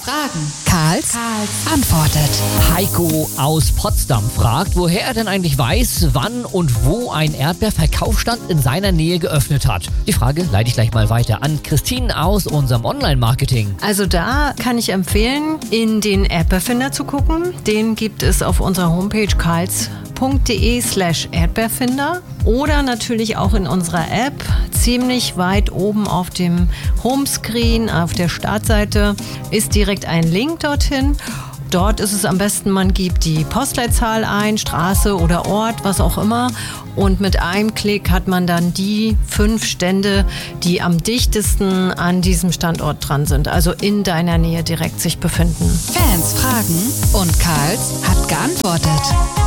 Fragen. Karls antwortet. Heiko aus Potsdam fragt, woher er denn eigentlich weiß, wann und wo ein Erdbeerverkaufsstand in seiner Nähe geöffnet hat. Die Frage leite ich gleich mal weiter an Christine aus unserem Online-Marketing. Also da kann ich empfehlen, in den Erdbeerfinder zu gucken. Den gibt es auf unserer Homepage karls.de/Erdbeerfinder oder natürlich auch in unserer App. Ziemlich weit oben auf dem Homescreen, auf der Startseite, ist direkt ein Link dorthin. Dort ist es am besten, man gibt die Postleitzahl ein, Straße oder Ort, was auch immer. Und mit einem Klick hat man dann die 5 Stände, die am dichtesten an diesem Standort dran sind, also in deiner Nähe direkt sich befinden. Fans fragen und Karls hat geantwortet.